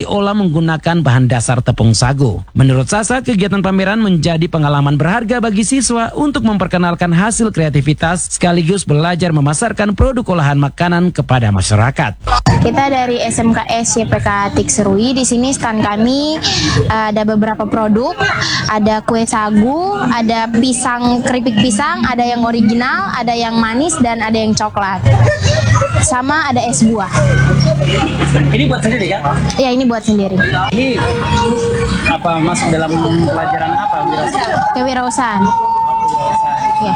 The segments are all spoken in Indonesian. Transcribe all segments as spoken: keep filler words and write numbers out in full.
diolah menggunakan bahan dasar tepung sagu. Menurut Sasa, kegiatan pameran menjadi pengalaman berharga bagi siswa untuk memperkenalkan hasil kreativitas sekaligus belajar memasarkan produk olahan makanan kepada masyarakat. Kita dari S M K S Y P K Tik Serui. Di sini stand kami ada beberapa produk, ada kue sagu, ada pisang, keripik pisang, ada yang original, ada yang manis, dan ada yang coklat. Sama ada es buah. Ini buat sendiri kan? Ya, ini buat sendiri. Ini apa masuk dalam pelajaran apa? Kewirausahaan. Ya.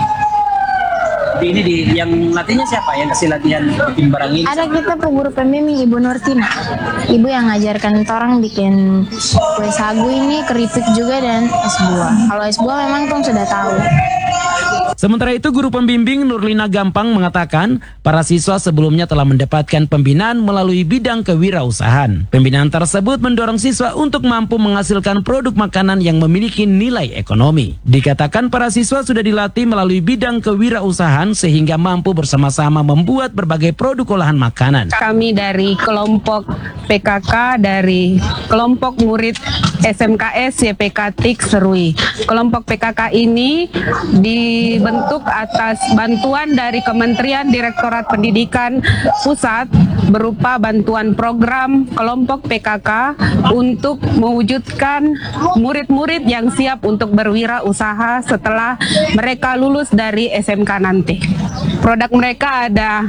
Di ini di yang latihnya siapa yang kasih latihan bikin barang ini? Ada kita peguru pembimbing Ibu Nurtina. Ibu yang ngajarkan orang bikin kue sagu ini, keripik juga, dan es buah. Kalau es buah memang Tong sudah tahu. Sementara itu, guru pembimbing Nurlina Gampang mengatakan para siswa sebelumnya telah mendapatkan pembinaan melalui bidang kewirausahaan. Pembinaan tersebut mendorong siswa untuk mampu menghasilkan produk makanan yang memiliki nilai ekonomi. Dikatakan para siswa sudah dilatih melalui bidang kewirausahaan sehingga mampu bersama-sama membuat berbagai produk olahan makanan. Kami dari kelompok P K K, dari kelompok murid S M K S Y P K Tik Serui. Kelompok P K K ini dibentuk atas bantuan dari Kementerian Direktorat Pendidikan Pusat berupa bantuan program kelompok P K K untuk mewujudkan murid-murid yang siap untuk berwirausaha setelah mereka lulus dari S M K nanti. Produk mereka ada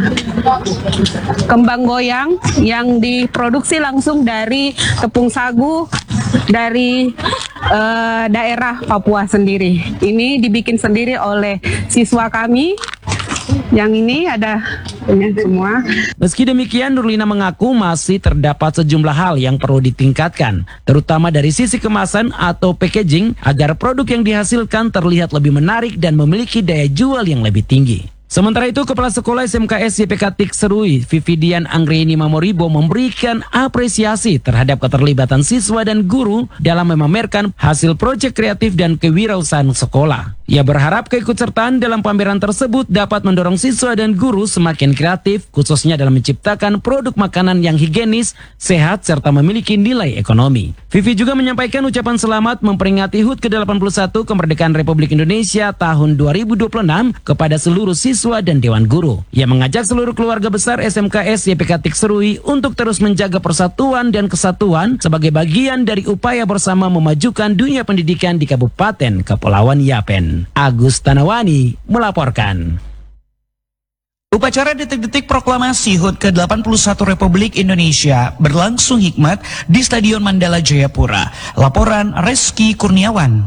kembang goyang yang diproduksi langsung dari tepung sagu dari uh, daerah Papua sendiri. Ini dibikin sendiri oleh siswa kami. Yang ini ada ini semua. Meski demikian, Nurlina mengaku masih terdapat sejumlah hal yang perlu ditingkatkan, terutama dari sisi kemasan atau packaging, agar produk yang dihasilkan terlihat lebih menarik dan memiliki daya jual yang lebih tinggi. Sementara itu, Kepala Sekolah S M K S Y P K Tik Serui, Vividian Anggreni Mamoribo, memberikan apresiasi terhadap keterlibatan siswa dan guru dalam memamerkan hasil proyek kreatif dan kewirausahaan sekolah. Ia berharap keikutsertaan dalam pameran tersebut dapat mendorong siswa dan guru semakin kreatif, khususnya dalam menciptakan produk makanan yang higienis, sehat, serta memiliki nilai ekonomi. Vivi juga menyampaikan ucapan selamat memperingati H U T ke delapan puluh satu Kemerdekaan Republik Indonesia tahun dua ribu dua puluh enam kepada seluruh siswa dan Dewan Guru. Ia mengajak seluruh keluarga besar S M K S Y P K Tik Serui untuk terus menjaga persatuan dan kesatuan sebagai bagian dari upaya bersama memajukan dunia pendidikan di Kabupaten Kepulauan Yapen. Agus Tanawani melaporkan. Upacara detik-detik proklamasi H U T ke delapan puluh satu Republik Indonesia berlangsung hikmat di Stadion Mandala Jayapura. Laporan Reski Kurniawan.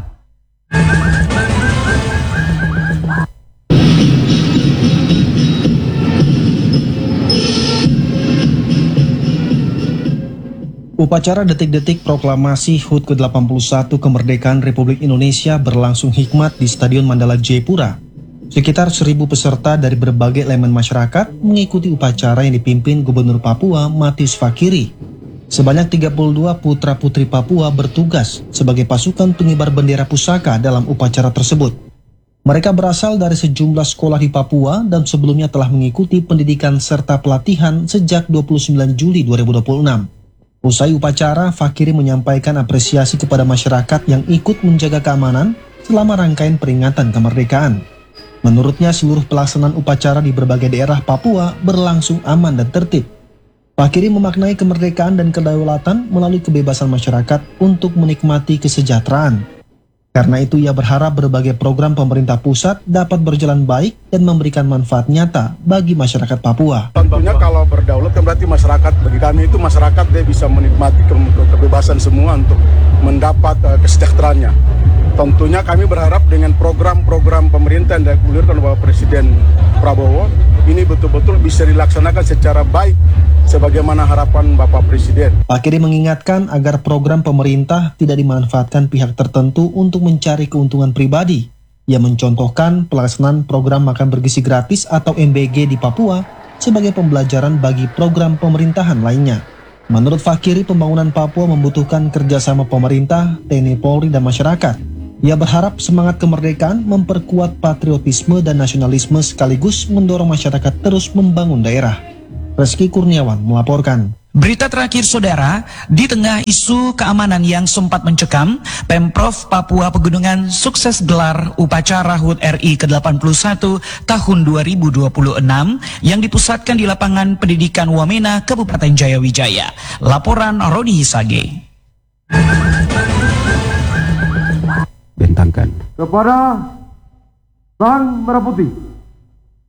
Upacara detik-detik proklamasi H U T ke delapan puluh satu Kemerdekaan Republik Indonesia berlangsung hikmat di Stadion Mandala Jayapura. Sekitar seribu peserta dari berbagai elemen masyarakat mengikuti upacara yang dipimpin Gubernur Papua Matius Fakiri. Sebanyak tiga puluh dua putra-putri Papua bertugas sebagai pasukan pengibar bendera pusaka dalam upacara tersebut. Mereka berasal dari sejumlah sekolah di Papua dan sebelumnya telah mengikuti pendidikan serta pelatihan sejak dua puluh sembilan Juli dua ribu dua puluh enam. Usai upacara, Fakiri menyampaikan apresiasi kepada masyarakat yang ikut menjaga keamanan selama rangkaian peringatan kemerdekaan. Menurutnya, seluruh pelaksanaan upacara di berbagai daerah Papua berlangsung aman dan tertib. Fakiri memaknai kemerdekaan dan kedaulatan melalui kebebasan masyarakat untuk menikmati kesejahteraan. Karena itu, ia berharap berbagai program pemerintah pusat dapat berjalan baik dan memberikan manfaat nyata bagi masyarakat Papua. Tentunya kalau berdaulat kan berarti masyarakat, bagi kami itu masyarakat dia bisa menikmati ke- kebebasan semua untuk mendapat uh, kesejahteraannya. Tentunya kami berharap dengan program-program pemerintah yang digulirkan oleh Presiden Prabowo ini betul-betul bisa dilaksanakan secara baik sebagaimana harapan Bapak Presiden. Fakiri mengingatkan agar program pemerintah tidak dimanfaatkan pihak tertentu untuk mencari keuntungan pribadi. Ia mencontohkan pelaksanaan program makan bergizi gratis atau M B G di Papua sebagai pembelajaran bagi program pemerintahan lainnya. Menurut Fakiri, pembangunan Papua membutuhkan kerjasama pemerintah, T N I Polri, dan masyarakat. Ia berharap semangat kemerdekaan memperkuat patriotisme dan nasionalisme sekaligus mendorong masyarakat terus membangun daerah. Reski Kurniawan melaporkan. Berita terakhir saudara, di tengah isu keamanan yang sempat mencekam, Pemprov Papua Pegunungan sukses gelar upacara H U T R I ke delapan puluh satu tahun dua ribu dua puluh enam yang dipusatkan di lapangan pendidikan Wamena, Kabupaten Jayawijaya. Laporan Roni Hisage. Bentangkan kepada Sang Merah Putih